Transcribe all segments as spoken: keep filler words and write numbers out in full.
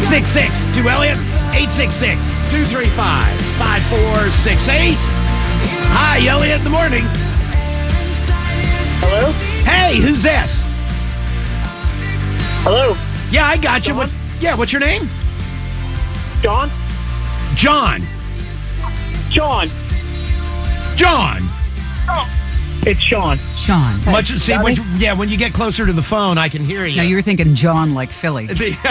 eight six six two Elliott. eight six six two three five five four six eight. Hi, Elliott in the morning. Hello? Hey, who's this? Hello? Yeah, I got you. What, yeah, what's your name? John? John. John. John. It's Sean. Sean. Much see when you, yeah, when you get closer to the phone, I can hear you. No, you were thinking John like Philly.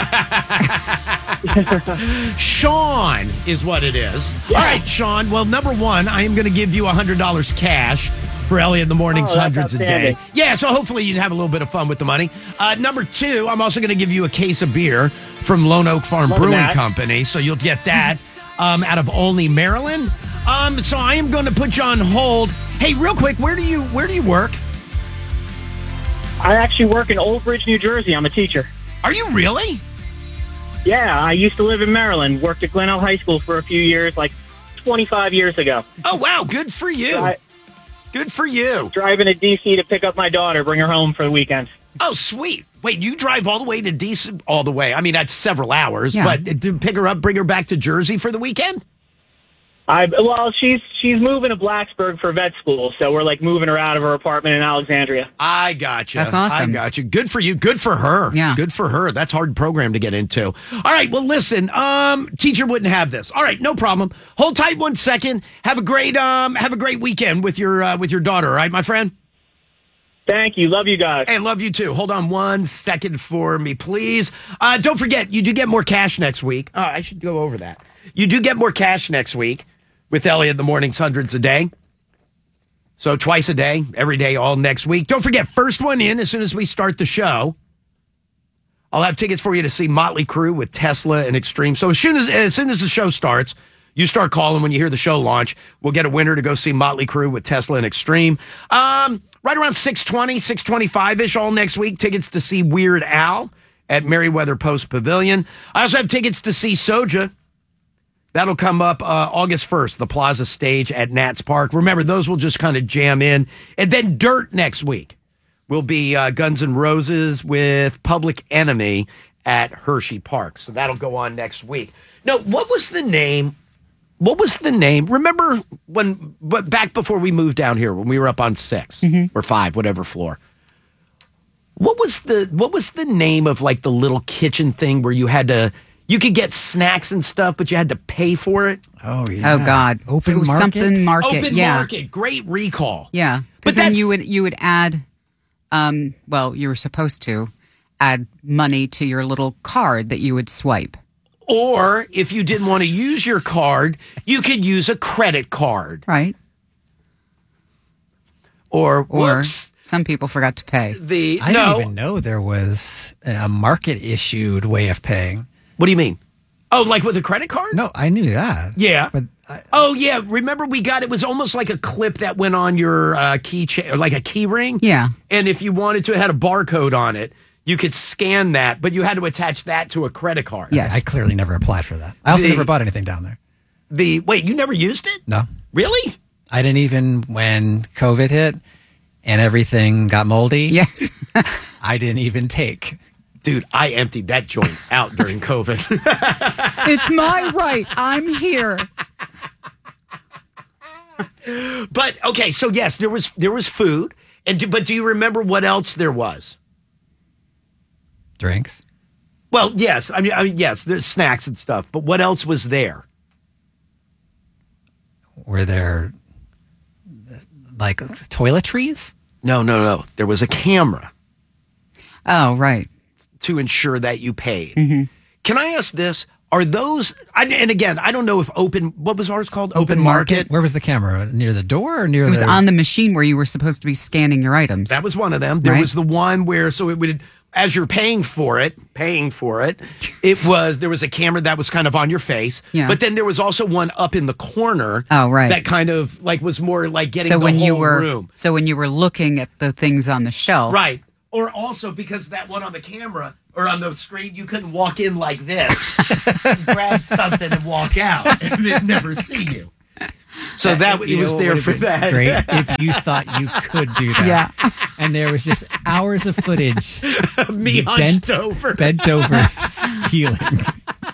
Sean is what it is. Yeah. All right, Sean. Well, number one, I am going to give you one hundred dollars cash for Elliott in the Morning's oh, hundreds a day. Yeah, so hopefully you can have a little bit of fun with the money. Uh, number two, I'm also going to give you a case of beer from Lone Oak Farm Love Brewing that. Company, so you'll get that um, out of Olney, Maryland. Um, so I am going to put you on hold. Hey, real quick, where do you where do you work? I actually work in Old Bridge, New Jersey. I'm a teacher. Are you really? Yeah, I used to live in Maryland. Worked at Glenelg High School for a few years, like twenty-five years ago. Oh, wow. Good for you. Dri- Good for you. Driving to D C to pick up my daughter, bring her home for the weekend. Oh, sweet. Wait, you drive all the way to D C? All the way. I mean, that's several hours, Yeah. but to pick her up, bring her back to Jersey for the weekend? I well, she's she's moving to Blacksburg for vet school, so we're like moving her out of her apartment in Alexandria. I got you. That's awesome. I got you. Good for you. Good for her. Yeah. Good for her. That's a hard program to get into. All right. Well, listen, um, teacher wouldn't have this. All right. No problem. Hold tight one second. Have a great, um, have a great weekend with your, uh, with your daughter. All right, my friend? Thank you. Love you guys. Hey, love you too. Hold on one second for me, please. Uh, don't forget, you do get more cash next week. Oh, I should go over that. You do get more cash next week with Elliott in the Morning's hundreds a day. So twice a day, every day, all next week. Don't forget, first one in as soon as we start the show. I'll have tickets for you to see Motley Crue with Tesla and Extreme. So as soon as as soon as the show starts, you start calling when you hear the show launch. We'll get a winner to go see Motley Crue with Tesla and Extreme. Um, right around six twenty, six twenty-five-ish all next week. Tickets to see Weird Al at Merriweather Post Pavilion. I also have tickets to see Soja. That'll come up uh, August first, the Plaza Stage at Nats Park. Remember, those will just kind of jam in. And then Dirt next week will be uh, Guns N' Roses with Public Enemy at Hershey Park. So that'll go on next week. No, what was the name? What was the name? Remember when, but back before we moved down here, when we were up on six mm-hmm. or five, whatever floor. What was the what was the name of like the little kitchen thing where you had to you could get snacks and stuff, but you had to pay for it? Oh yeah. Oh God. Open it was market. Something market. Open yeah. market. Great recall. Yeah. But But then that's- you would you would add, um, well, you were supposed to add money to your little card that you would swipe. Or if you didn't want to use your card, you could use a credit card. Right. Or Or whoops, some people forgot to pay. the I no. didn't even know there was a market issued way of paying. What do you mean? Oh, like with a credit card? No, I knew that. Yeah. But I, Oh yeah, remember we got it was almost like a clip that went on your uh, keychain, or like a key ring. Yeah. And if you wanted to, it had a barcode on it. You could scan that, but you had to attach that to a credit card. Yes. I clearly never applied for that. I also The- never bought anything down there. The wait, you never used it? No. Really? I didn't even, when COVID hit and everything got moldy, Yes. I didn't even take. Dude, I emptied that joint out during COVID. It's my right. I'm here. But okay, so yes, there was there was food, and do, but do you remember what else there was? Drinks. Well, yes, I mean, I mean, yes, there's snacks and stuff, but what else was there? Were there like toiletries? No, no, no. There was a camera Oh, right. to ensure that you paid. Mm-hmm. Can I ask this? Are those? I, and again, I don't know if open. What was ours called? Open, market. Where was the camera? Near the door or near It was the... on the machine where you were supposed to be scanning your items. That was one of them. There Right. was the one where so it would. As you're paying for it, paying for it, it was there was a camera that was kind of on your face, Yeah. but then there was also one up in the corner. Oh, right. That kind of like was more like getting so the when whole you were room. so when you were looking at the things on the shelf, Right. Or also because that one on the camera or on the screen, you couldn't walk in like this, grab something and walk out, and they'd never see you. So that it You know was what there would for have been that. Great if you thought you could do that. Yeah. And there was just hours of footage. Me bent, hunched over. Bent over, stealing.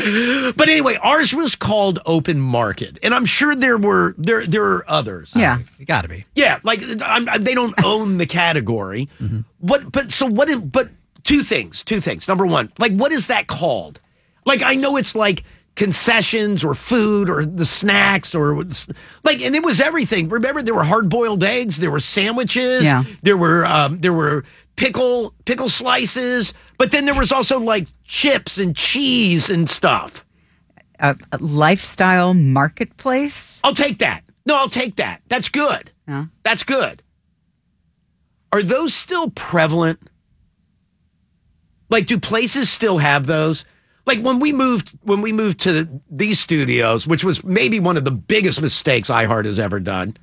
But anyway, ours was called Open Market, and I'm sure there were there there are others. Yeah. You got to be. Yeah, like I'm, they don't own the category. Mm-hmm. What? But so what? Is, but two things. Two things. Number one, like what is that called? Like I know it's like concessions or food or the snacks or like, and it was everything. Remember, there were hard boiled eggs, there were sandwiches, yeah. there were um, there were pickle pickle slices, but then there was also like chips and cheese and stuff. A, a lifestyle marketplace. I'll take that. No, I'll take that. That's good. Yeah. That's good. Are those still prevalent? Like, do places still have those? Like when we moved, when we moved to these studios, which was maybe one of the biggest mistakes iHeart has ever done.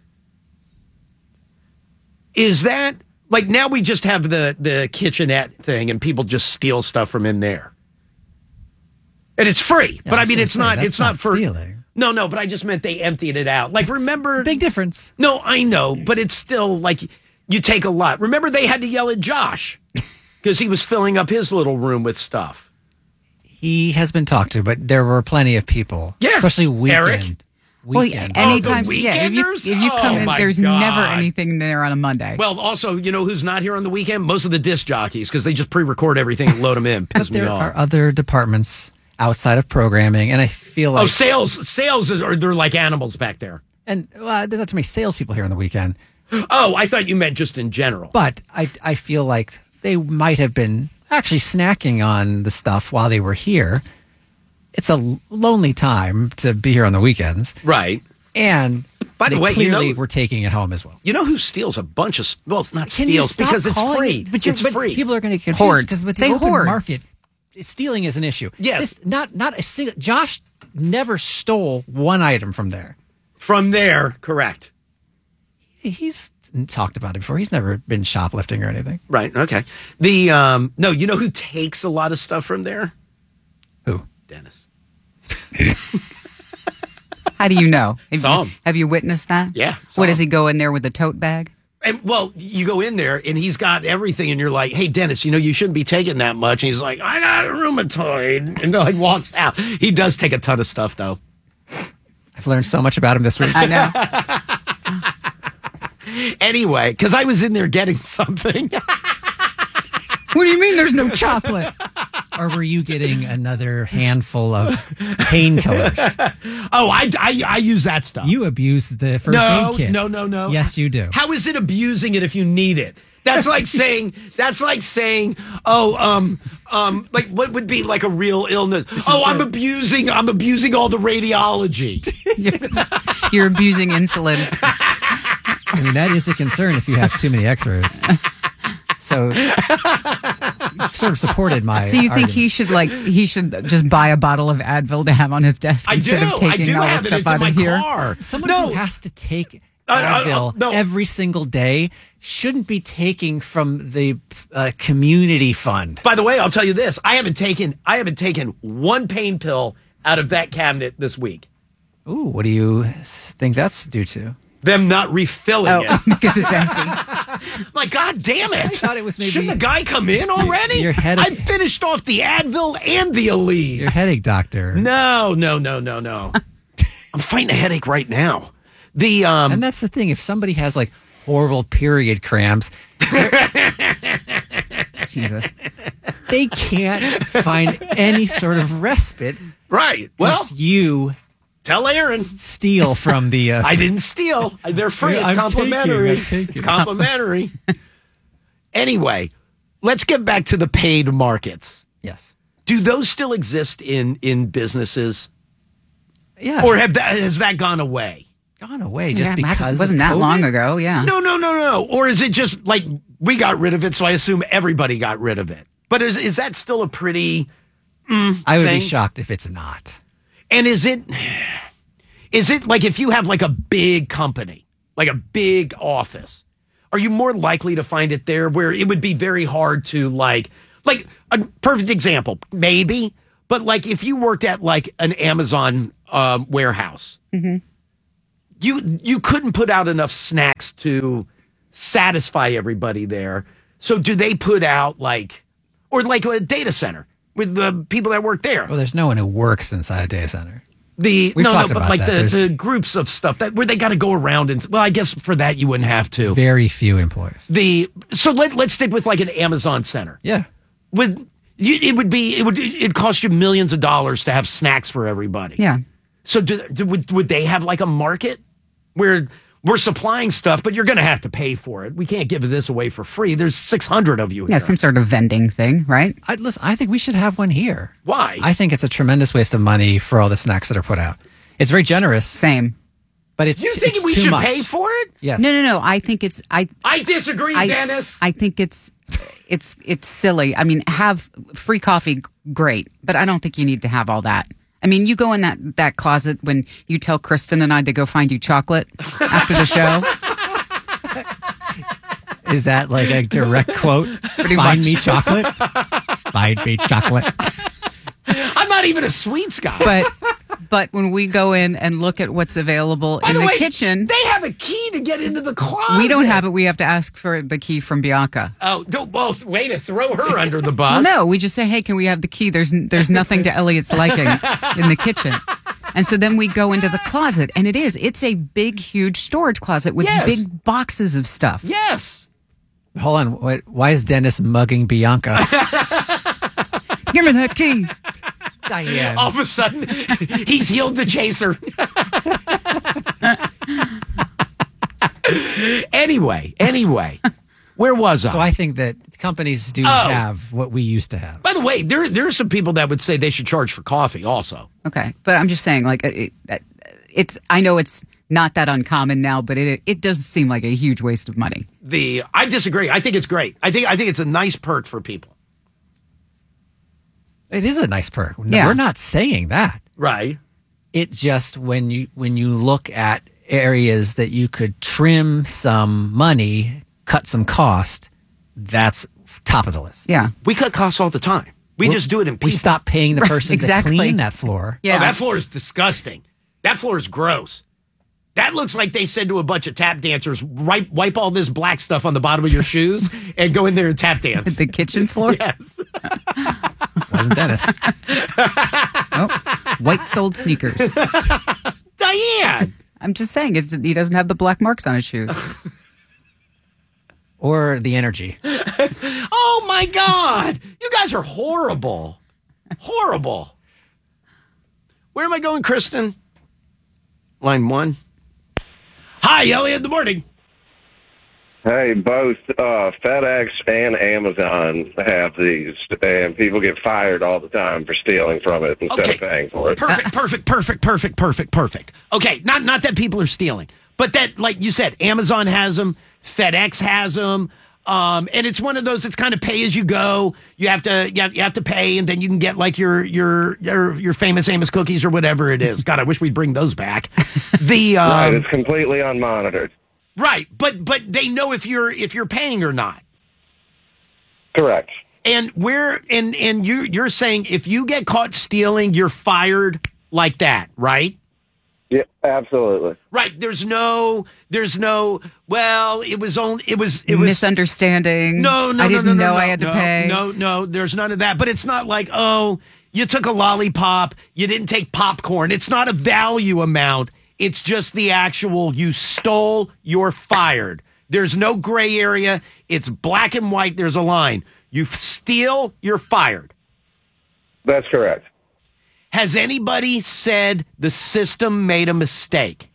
Is that like now we just have the the kitchenette thing and people just steal stuff from in there, and it's free. Yeah, but I I, was mean, gonna it's say, not. that's It's not, not for stealing. No, no. But I just meant they emptied it out. Like remember, Big difference. No, I know, but it's still like you take a lot. Remember, they had to yell at Josh because he was filling up his little room with stuff. He has been talked to, but there were plenty of people. Yeah. Especially weekend. Eric? Well, Weekend. anytime, Oh, the yeah. If you, weekenders? if you come Oh, in, my there's God. never anything there on a Monday. Well, also, you know who's not here on the weekend? Most of the disc jockeys because they just pre-record everything and load them in. Piss But there me off. are other departments outside of programming, and I feel like Oh, sales, sales is, or they're like animals back there. and well, there's not too many salespeople here on the weekend. Oh, I thought you meant just in general. But I I feel like they might have been actually snacking on the stuff while they were here. It's a lonely time to be here on the weekends, Right. and By the they way, you clearly know- were taking it home as well. You know who steals a bunch of? Well, it's not Can you steals stop because it's calling free. it- But, you're- it's but free. people are going to get Hoards. confused because with Say the open hoards. market, it, stealing is an issue. Yes. This, not not a single. Josh never stole one item from there. From there, correct. He's talked about it before. He's never been shoplifting or anything. Right. Okay. The um. No, you know who takes a lot of stuff from there? Who? Dennis. How do you know? Have, Saw you, him. have you witnessed that? Yeah, saw What does him. he go in there with a tote bag? And well, you go in there and he's got everything, and you're like, "Hey, Dennis, you know you shouldn't be taking that much." And he's like, "I got rheumatoid," and like walks out. He does take a ton of stuff, though. I've learned so much about him this week. I know. Anyway, because I was in there getting something. What do you mean there's no chocolate? Or were you getting another handful of painkillers? Oh, I, I I use that stuff. You abuse the first no, aid kit. no, no, no. Yes, you do. How is it abusing it if you need it? That's like saying. That's like saying. Oh, um, um, like what would be like a real illness? Oh, I'm abusing. I'm abusing all the radiology. You're, you're abusing insulin. I mean, that is a concern if you have too many x-rays. So, you've sort of supported my. So you think argument. he should like he should just buy a bottle of Advil to have on his desk I do. instead of I taking do all the have it. stuff It's out in my of here? car. Someone no. who has to take Uh, uh, Advil uh, no. every single day shouldn't be taking from the uh, community fund. By the way, I'll tell you this: I haven't taken. I haven't taken one pain pill out of that cabinet this week. Ooh, what do you think that's due to? Them not refilling Oh, it. because it's empty. My God damn it! I thought it was maybe- Shouldn't the guy come in already? your head- I finished off the Advil and the Aleve. Your headache doctor. No, no, no, no, no. I'm fighting a headache right now. The um, And that's the thing. If somebody has like horrible period cramps, Jesus. they can't find any sort of respite. right. Well, Well, you tell Aaron steal from the. Uh, I didn't steal. They're free. Yeah, It's I'm taking, complimentary. I'm taking. It's complimentary. Anyway, let's get back to the paid markets. yes. Do those still exist in in businesses, Yeah. or have that has that gone away? gone away just Yeah, because it wasn't of that long COVID? ago. Yeah. No, no, no, no. Or is it just like we got rid of it, so I assume everybody got rid of it? But is is that still a pretty? I would thing? be shocked if it's not. And is it is it like if you have like a big company, like a big office, are you more likely to find it there where it would be very hard to like like a perfect example, maybe, but like if you worked at like an Amazon um, warehouse, you you couldn't put out enough snacks to satisfy everybody there. So do they put out like or like a data center? with the people that work there. Well, there's no one who works inside a data center. The We've no, no, talked but about like that. the, There's- the groups of stuff that where they got to go around and well, I guess for that you wouldn't have to. Very few employees. The so let let's stick with like an Amazon center. Yeah. With you, it would be it would it cost you millions of dollars to have snacks for everybody. Yeah. So do, do, would would they have like a market where we're supplying stuff, but you're going to have to pay for it? We can't give this away for free. There's six hundred of you here. Yeah, some sort of vending thing, right? I, listen, I think we should have one here. Why? I think it's a tremendous waste of money for all the snacks that are put out. It's very generous, Same. but it's, you think it's we too should much. pay for it? Yes. No, no, no. I think it's I I disagree, I, Dennis. I think it's it's it's silly. I mean, have free coffee, great, but I don't think you need to have all that. I mean, you go in that, that closet when you tell Kristen and I to go find you chocolate after the show. Is that like a direct quote? Pretty Find much. me chocolate. Find me chocolate. I'm not even a sweets guy. But but when we go in and look at what's available By in the the way, kitchen, they have a key to get into the closet. we don't have it. We have to ask for the key from Bianca. Oh, don't, well, way to throw her under the bus. No, we just say, hey, can we have the key? There's there's nothing to Elliot's liking in the kitchen. And so then we go into the closet, and it is. It's a big, huge storage closet with Yes. big boxes of stuff. Yes. Hold on. Wait, why is Dennis mugging Bianca? Give me that key. Diane. All of a sudden, he's healed the chaser. anyway, anyway, where was I? So I think that companies do Oh. have what we used to have. By the way, there there are some people that would say they should charge for coffee also. Okay, but I'm just saying, like, it, it, it's. I know it's not that uncommon now, but it it does seem like a huge waste of money. The I disagree. I think it's great. I think I think it's a nice perk for people. It is a nice perk. No, Yeah. We're not saying that. Right. It just when you when you look at areas that you could trim some money, cut some cost, that's top of the list. Yeah, We cut costs all the time. We We're- just do it in We pieces. stop paying the Right, person exactly. to clean that floor. yeah. Oh, that floor is disgusting. That floor is gross. That looks like they said to a bunch of tap dancers, wipe, wipe all this black stuff on the bottom of your shoes and go in there and tap dance. the kitchen floor. Yes. Wasn't Dennis? Oh, white soled sneakers. Diane. I'm just saying, it's, he doesn't have the black marks on his shoes. Or the energy. Oh, my God. You guys are horrible. Horrible. Where am I going, Kristen? Line one. Hi, Elliot, in the morning. Hey, both uh, FedEx and Amazon have these, and people get fired all the time for stealing from it instead Okay. of paying for it. Perfect, perfect, perfect, perfect, perfect, perfect. Okay, not not that people are stealing, but that, like you said, Amazon has them, FedEx has them, um, and it's one of those. It's kind of pay as you go. You have to you have, you have to pay, and then you can get like your your your, your famous Amos cookies or whatever it is. God, I wish we'd bring those back. The um, Right, it's completely unmonitored. right, but but they know if you're if you're paying or not. Correct. And where and and you you're saying if you get caught stealing, you're fired like that, right? Yeah, absolutely. Right. There's no, there's no, well, it was only, it was, it was. Misunderstanding. No, no, I no, didn't no, no, know no, I had to no, pay. No, no, there's none of that. But it's not like, oh, you took a lollipop, you didn't take popcorn. It's not a value amount. It's just the actual, you stole, you're fired. There's no gray area. It's black and white. There's a line. You steal, you're fired. That's correct. Has anybody said the system made a mistake?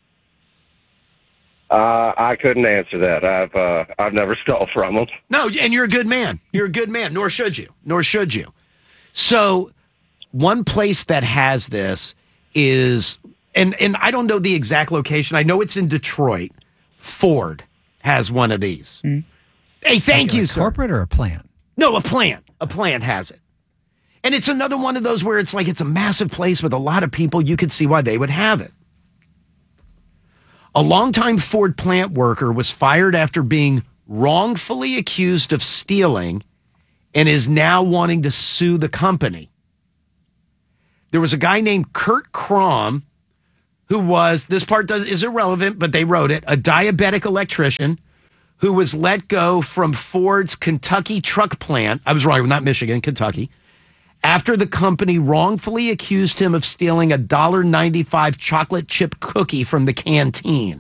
Uh, I couldn't answer that. I've uh, I've never stole from them. No, and you're a good man. You're a good man, nor should you. Nor should you. So, one place that has this is, and, and I don't know the exact location. I know it's in Detroit. Ford has one of these. Mm. Hey, thank Like you, a sir. corporate or a plant? No, a plant. A plant has it. And it's another one of those where it's like it's a massive place with a lot of people. You could see why they would have it. A longtime Ford plant worker was fired after being wrongfully accused of stealing and is now wanting to sue the company. There was a guy named Kurt Crom who was, this part does, is irrelevant, but they wrote it, a diabetic electrician who was let go from Ford's Kentucky truck plant. I was wrong, not Michigan, Kentucky, after the company wrongfully accused him of stealing a one dollar ninety-five chocolate chip cookie from the canteen.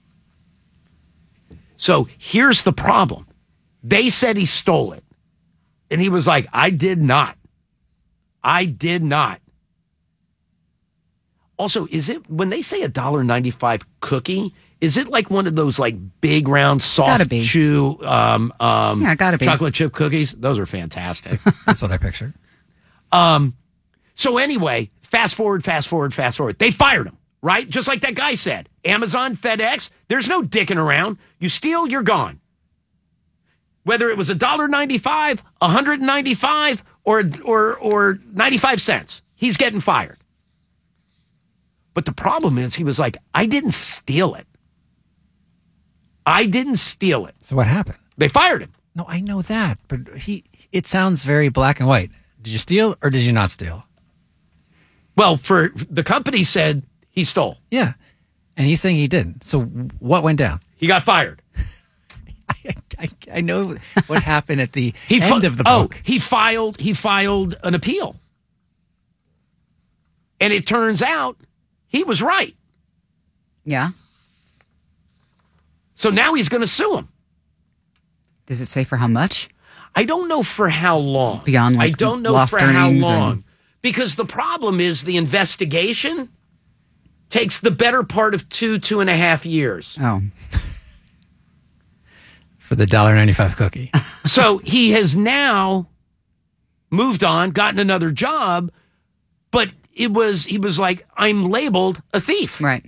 So here's the problem. They said he stole it. And he was like, I did not. I did not. Also, is it, when they say a one dollar ninety-five cookie, is it like one of those like big round Gotta soft be. chew um, um, Yeah, gotta be. chocolate chip cookies? Those are fantastic. That's what I pictured. So anyway, fast forward, fast forward, fast forward. They fired him, right? Just like that guy said. Amazon, FedEx, there's no dicking around. You steal, you're gone. Whether it was one dollar ninety-five, one hundred ninety-five, or or or ninety-five cents, he's getting fired. But the problem is, he was like, I didn't steal it. I didn't steal it. So what happened? They fired him. No, I know that, but he. It sounds very black and white. Did you steal or did you not steal? Well, for the company said he stole. Yeah, and he's saying he didn't. So what went down? He got fired. I, I, I know what happened at the He fi- end of the oh, book. he filed. He filed an appeal, and it turns out he was right. Yeah. So now he's going to sue him. Does it say for how much? I don't know for how long. Beyond, like, I don't know lost for how earnings long. and- Because the problem is the investigation takes the better part of two, two and a half years. Oh. For the one dollar ninety-five cookie. So he has now moved on, gotten another job, but it was he was like, I'm labeled a thief. Right.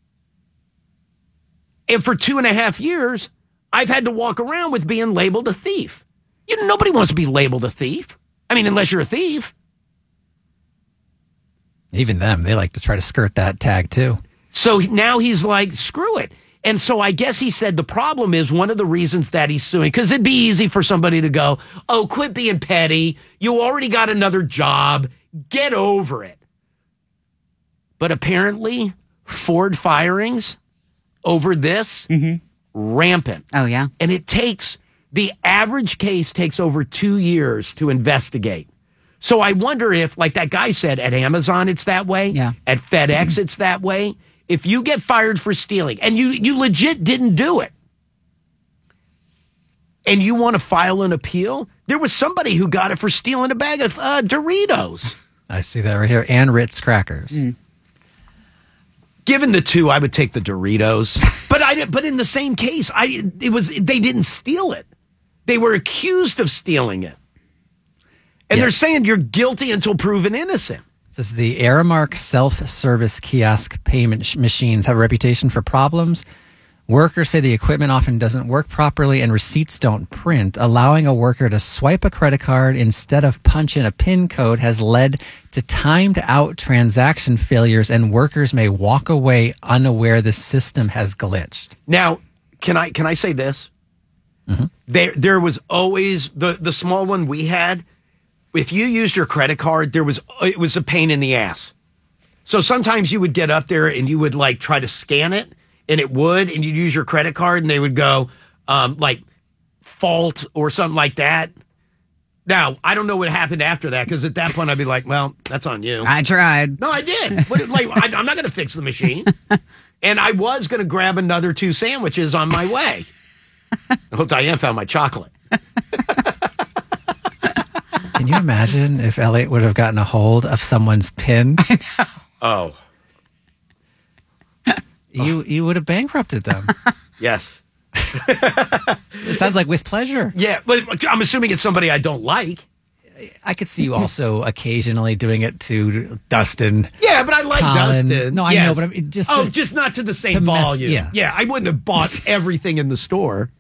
And for two and a half years, I've had to walk around with being labeled a thief. You know, nobody wants to be labeled a thief. I mean, unless you're a thief. Even them, they like to try to skirt that tag too. So now he's like, screw it. And so I guess he said the problem is one of the reasons that he's suing, because it'd be easy for somebody to go, oh, quit being petty. You already got another job. Get over it. But apparently, Ford firings over this, rampant. Oh, yeah. And it takes, the average case takes over two years to investigate. So I wonder if, like that guy said, at Amazon it's that way. Yeah. At FedEx it's that way. If you get fired for stealing, and you, you legit didn't do it, and you want to file an appeal, there was somebody who got it for stealing a bag of uh, Doritos. I see that right here. And Ritz crackers. Given the two, I would take the Doritos. but I didn't- but in the same case, I it was they didn't steal it. They were accused of stealing it. And they're Yes. saying you're guilty until proven innocent. This is the Aramark self-service kiosk payment sh- machines have a reputation for problems. Workers say the equipment often doesn't work properly and receipts don't print. Allowing a worker to swipe a credit card instead of punch in a PIN code has led to timed out transaction failures, and workers may walk away unaware the system has glitched. Now, can I can I say this? There there was always the the small one we had. If you used your credit card, there was it was a pain in the ass. So sometimes you would get up there and you would like try to scan it, and it would, and you'd use your credit card, and they would go um, like fault or something like that. Now I don't know what happened after that, because at that point I'd be like, well, that's on you. I tried. No, I did. What, like I, I'm not going to fix the machine, and I was going to grab another two sandwiches on my way. I hope Diane found my chocolate. Can you imagine if Elliot would have gotten a hold of someone's PIN? Oh, You you would have bankrupted them. yes. It sounds like with pleasure. Yeah, but I'm assuming it's somebody I don't like. I could see you also occasionally doing it to Dustin. Yeah, but I like Colin. Dustin. No, I Yes. know, but I mean, just oh, to- just not to the same to mess- volume. yeah. yeah, I wouldn't have bought everything in the store.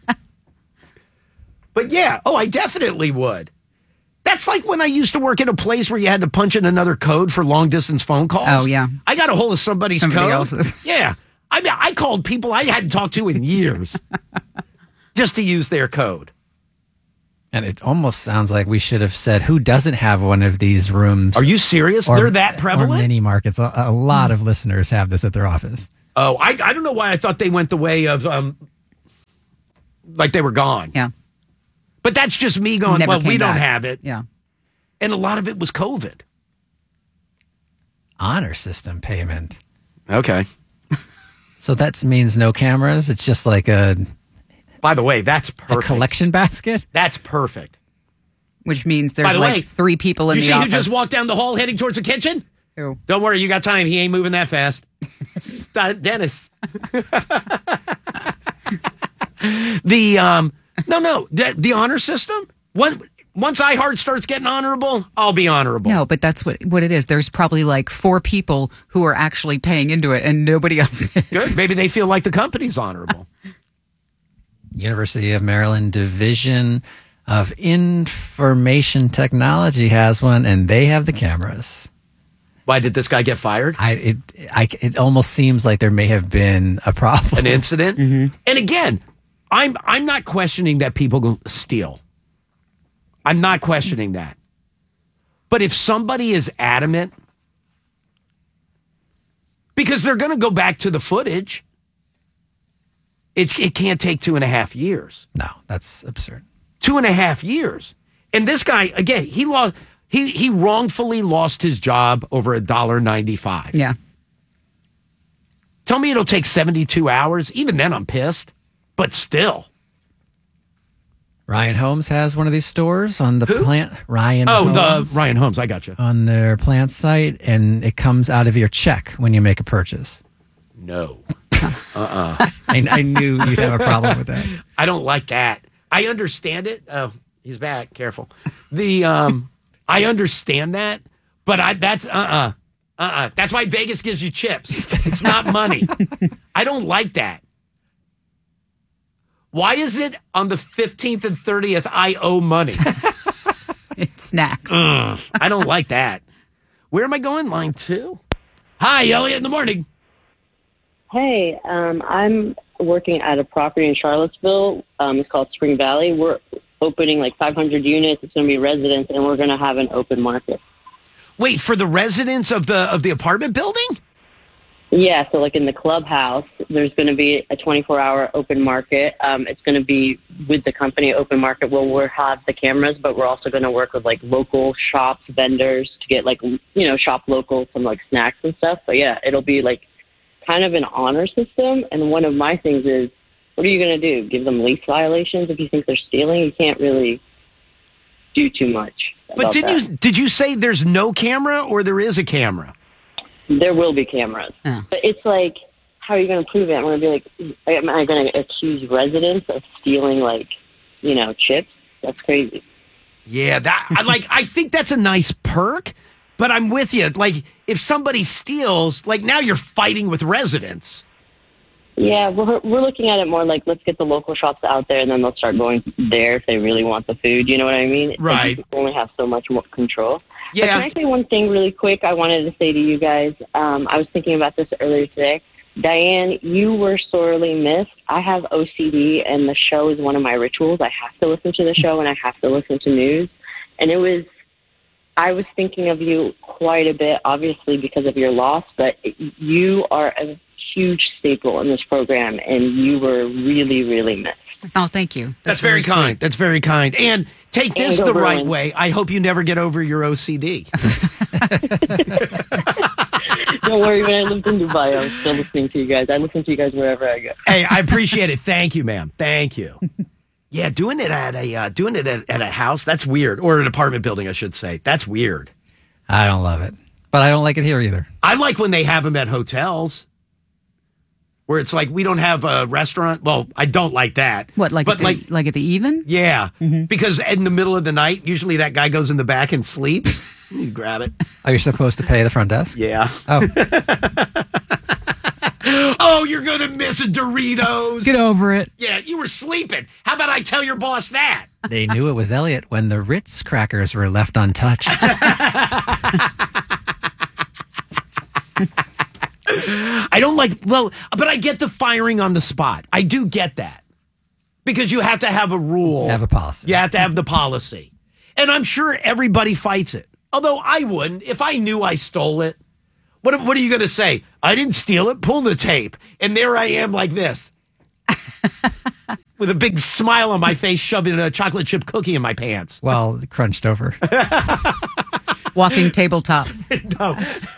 But yeah, oh, I definitely would. That's like when I used to work in a place where you had to punch in another code for long distance phone calls. Oh, yeah. I got a hold of somebody's Somebody code. else's. Yeah. I mean, I called people I hadn't talked to in years just to use their code. And it almost sounds like we should have said, who doesn't have one of these rooms? Are you serious? Or- They're that Or prevalent? mini markets. A, a lot of listeners have this at their office. Oh, I, I don't know why I thought they went the way of, um, like they were gone. Yeah. But that's just me going, Never well, we came don't back. have it. Yeah. And a lot of it was COVID. Honor system payment. Okay. So that means no cameras. It's just like a, By the way, that's a perfect. collection basket. That's perfect. Which means By there's the like way, three people in You the see office. who just walked down the hall heading towards the kitchen? Who? Don't worry, you got time. He ain't moving that fast. Uh, Dennis. the um, no, no, the, the honor system. One, once iHeart starts getting honorable, I'll be honorable. No, but that's what what it is. There's probably like four people who are actually paying into it, and nobody else is. Good. Maybe they feel like the company's honorable. University of Maryland Division of Information Technology has one, and they have the cameras. Why did this guy get fired? I it I it almost seems like there may have been a problem. An incident. And again, I'm I'm not questioning that people go steal. I'm not questioning that. But if somebody is adamant, because they're going to go back to the footage, it it can't take two and a half years. No, that's absurd. Two and a half years. And this guy, again, he lost he he wrongfully lost his job over a dollar ninety-five. Yeah. Tell me it'll take seventy-two hours. Even then I'm pissed. But still. Ryan Holmes has one of these stores on the Who? plant. Ryan. Oh, Holmes, the Ryan Holmes, I got you. on their plant site, and it comes out of your check when you make a purchase. No. I, I knew you'd have a problem with that. I don't like that. I understand it. Oh, he's back. Careful. The um I understand that, but I that's uh-uh. Uh-uh. That's why Vegas gives you chips. It's not money. I don't like that. Why is it on the fifteenth and thirtieth I owe money? It's snacks. Ugh, I don't like that. Where am I going? Line two? Hi, Elliot in the morning. Hey, um, I'm working at a property in Charlottesville. Um, it's called Spring Valley. We're opening like five hundred units. It's going to be residents, and we're going to have an open market. Wait, for the residents of the of the apartment building? Yeah, so like in the clubhouse, there's going to be a twenty-four hour open market. Um, it's going to be with the company Open Market. Where we'll have the cameras, but we're also going to work with like local shops, vendors to get like, you know, shop local, some like snacks and stuff. But yeah, it'll be like kind of an honor system. And one of my things is, what are you going to do? Give them lease violations if you think they're stealing? You can't really do too much. But did you did you say there's no camera or there is a camera? There will be cameras. Oh. But it's like, how are you going to prove it? I'm going to be like, am I going to accuse residents of stealing, like, you know, chips? That's crazy. Yeah, that I like. I think that's a nice perk, but I'm with you. Like, if somebody steals, like now you're fighting with residents. Yeah, we're, we're looking at it more like, let's get the local shops out there, and then they'll start going there if they really want the food. You know what I mean? It's Right. Like you only have so much more control. Yeah. But can I say one thing really quick I wanted to say to you guys? Um, I was thinking about this earlier today. Diane, you were sorely missed. I have O C D, and the show is one of my rituals. I have to listen to the show, and I have to listen to news. And it was, I was thinking of you quite a bit, obviously, because of your loss, but you are a huge staple in this program, and you were really, really missed. Oh, thank you. That's, very, sweet. kind. That's very kind. And take this And the go right Bruins. way. I hope you never get over your O C D. Don't worry, when I lived in Dubai, I was still listening to you guys. I listen to you guys wherever I go. Hey, I appreciate it. Thank you, ma'am. Thank you. Yeah, doing it at a uh, doing it at, at a house, that's weird. Or an apartment building, I should say. That's weird. I don't love it, but I don't like it here either. I like when they have them at hotels. Where it's like, we don't have a restaurant. Well, I don't like that. What, like, but at the, like, like at the even? yeah, because in the middle of the night, usually that guy goes in the back and sleeps. You grab it. Oh, you're supposed to pay the front desk? Yeah. Oh, Oh, you're gonna miss a Doritos. Get over it. Yeah, you were sleeping. How about I tell your boss that? they knew it was Elliot when the Ritz crackers were left untouched. I don't like, well, but I get the firing on the spot. I do get that. Because you have to have a rule. Have a policy. You have to have the policy. And I'm sure everybody fights it. Although I wouldn't. If I knew I stole it, what, what are you going to say? I didn't steal it. Pull the tape. And there I am like this. With a big smile on my face, shoving a chocolate chip cookie in my pants. Well, crunched over. Walking tabletop. No.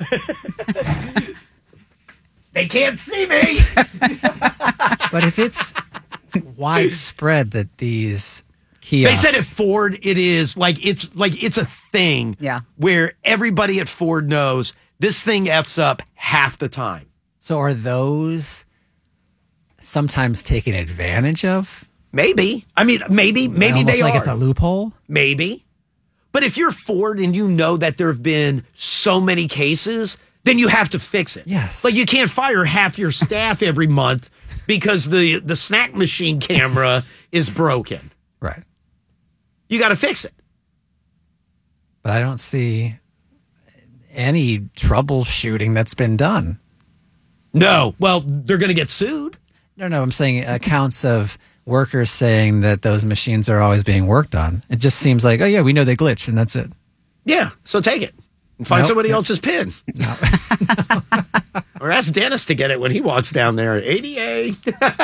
They can't see me. But if it's widespread that these They kiosks... said at Ford, it is like it's like it's a thing Yeah. where everybody at Ford knows this thing F's up half the time. So are those sometimes taken advantage of? Maybe. I mean, maybe, maybe Almost they like are. it's a loophole? Maybe. But if you're Ford and you know that there have been so many cases, then you have to fix it. Yes. Like you can't fire half your staff every month because the, the snack machine camera is broken. Right. You got to fix it. But I don't see any troubleshooting that's been done. No. Well, they're going to get sued. No, no, I'm saying accounts of workers saying that those machines are always being worked on. It just seems like, oh, yeah, we know they glitch, and that's it. Yeah. So take it and find Nope. somebody else's pin. No. Or ask Dennis to get it when he walks down there. A D A.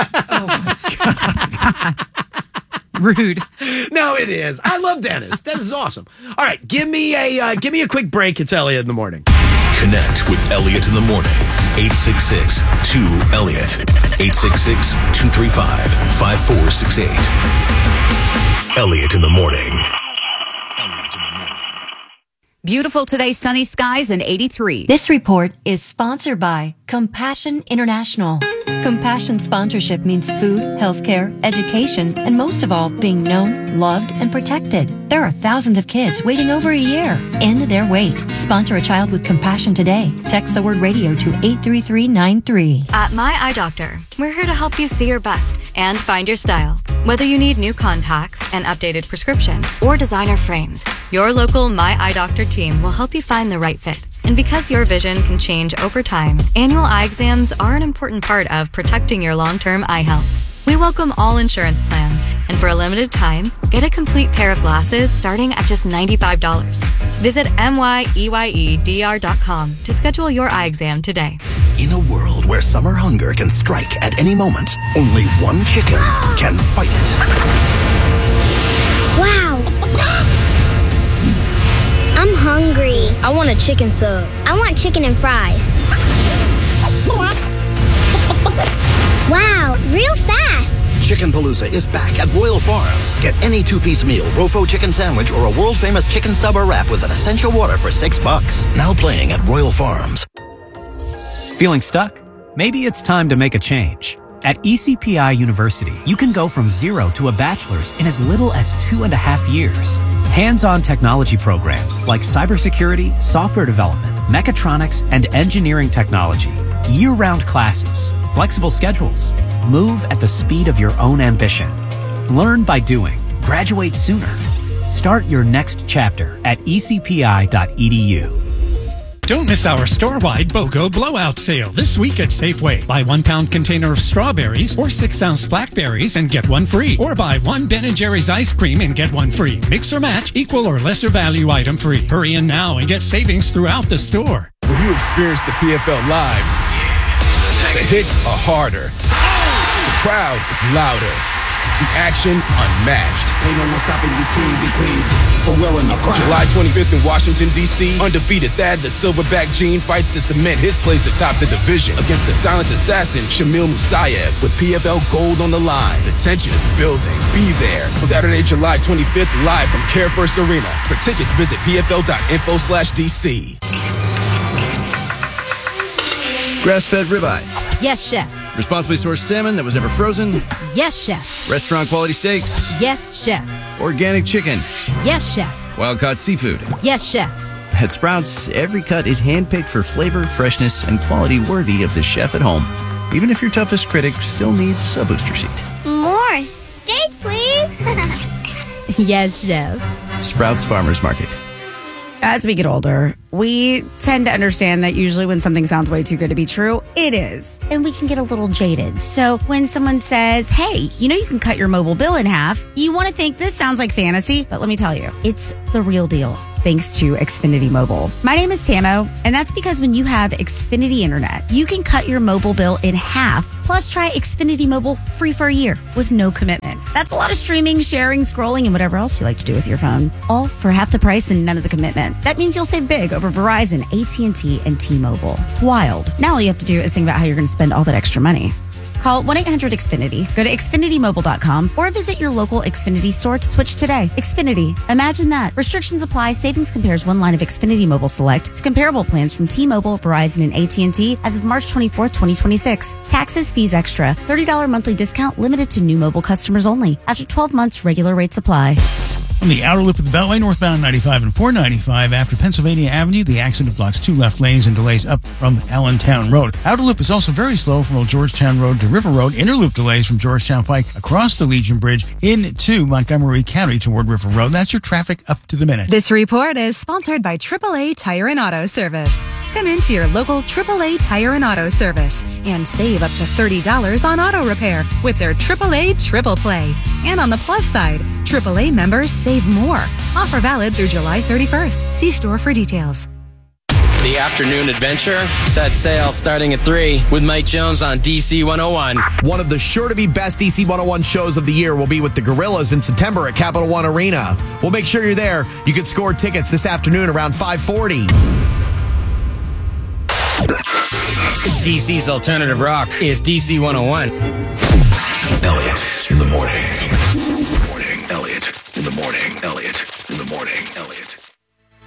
Rude. No, it is. I love Dennis. Dennis is awesome. All right, give me a uh, give me a quick break. It's Elliot in the morning. Connect with Elliot in the morning. eight six six, two, Elliot. eight six six, two three five, five four six eight. Elliot in the morning. Beautiful today, sunny skies and eighty-three. This report is sponsored by Compassion International. Compassion sponsorship means food, healthcare, education, and most of all, being known, loved, and protected. There are thousands of kids waiting over a year. End their wait. Sponsor a child with compassion today. Text the word radio to eight three three nine three. At My Eye Doctor, we're here to help you see your best and find your style. Whether you need new contacts, an updated prescription, or designer frames, your local My Eye Doctor team will help you find the right fit. And because your vision can change over time, annual eye exams are an important part of protecting your long-term eye health. We welcome all insurance plans, and for a limited time, get a complete pair of glasses starting at just ninety-five dollars. Visit M Y E Y E D R dot com to schedule your eye exam today. In a world where summer hunger can strike at any moment, only one chicken can fight it. Wow. I'm hungry. I want a chicken sub. I want chicken and fries. Wow, real fast. Chicken Palooza is back at Royal Farms. Get any two-piece meal, Rofo chicken sandwich, or a world-famous chicken sub or wrap with an essential water for six bucks. Now playing at Royal Farms. Feeling stuck? Maybe it's time to make a change. At E C P I University, you can go from zero to a bachelor's in as little as two and a half years. Hands-on technology programs like cybersecurity, software development, mechatronics, and engineering technology. Year-round classes, flexible schedules. Move at the speed of your own ambition. Learn by doing. Graduate sooner. Start your next chapter at e c p i dot e d u. Don't miss our store-wide BOGO blowout sale this week at Safeway. Buy one pound container of strawberries or six ounce blackberries and get one free. Or buy one Ben and Jerry's ice cream and get one free. Mix or match, equal or lesser value item free. Hurry in now and get savings throughout the store. When you experience the P F L live, the hits are harder. The crowd is louder. The action unmatched. Ain't no more stopping these kings and queens from wearing a crown. July twenty-fifth in Washington, D C, undefeated Thad the Silverback Gene fights to cement his place atop the division against the silent assassin Shamil Musayev with P F L gold on the line. The tension is building. Be there. Saturday, July twenty-fifth, live from Care First Arena. For tickets, visit p f l dot info slash d c. Grass-fed ribeyes. Yes, chef. Responsibly sourced salmon that was never frozen. Yes, chef. Restaurant quality steaks. Yes, chef. Organic chicken. Yes, chef. Wild-caught seafood. Yes, chef. At Sprouts, every cut is handpicked for flavor, freshness, and quality worthy of the chef at home. Even if your toughest critic still needs a booster seat. More steak, please. Yes, chef. Sprouts Farmers Market. As we get older, we tend to understand that usually when something sounds way too good to be true, it is. And we can get a little jaded. So when someone says, hey, you know you can cut your mobile bill in half, you want to think this sounds like fantasy, but let me tell you, it's the real deal, thanks to Xfinity Mobile. My name is Tamo, and that's because when you have Xfinity Internet, you can cut your mobile bill in half, plus try Xfinity Mobile free for a year with no commitment. That's a lot of streaming, sharing, scrolling, and whatever else you like to do with your phone. All for half the price and none of the commitment. That means you'll save big over Verizon, A T and T, and T-Mobile. It's wild. Now all you have to do is think about how you're going to spend all that extra money. Call one eight hundred X Finity, go to Xfinity Mobile dot com, or visit your local Xfinity store to switch today. Xfinity. Imagine that. Restrictions apply. Savings compares one line of Xfinity Mobile Select to comparable plans from T-Mobile, Verizon, and A T and T as of March twenty-fourth, twenty twenty-six. Taxes, fees extra. thirty dollars monthly discount limited to new mobile customers only. After twelve months, regular rates apply. On the outer loop of the Beltway, northbound ninety-five and four ninety-five, after Pennsylvania Avenue, the accident blocks two left lanes and delays up from Allentown Road. Outer loop is also very slow from Old Georgetown Road to River Road. Inner loop delays from Georgetown Pike across the Legion Bridge into Montgomery County toward River Road. That's your traffic up to the minute. This report is sponsored by triple A Tire and Auto Service. Come into your local triple A Tire and Auto Service and save up to thirty dollars on auto repair with their triple A Triple Play. And on the plus side, triple A members save more. Offer valid through July thirty-first. See store for details. The afternoon adventure set sail starting at three with Mike Jones on D C one oh one. One of the sure-to-be best D C one oh one shows of the year will be with the Gorillas in September at Capital One Arena. We'll make sure you're there. You can score tickets this afternoon around five forty. D C's alternative rock is D C one oh one. Elliot in the morning. Morning, Elliot in the morning. Elliot in the morning. Elliot.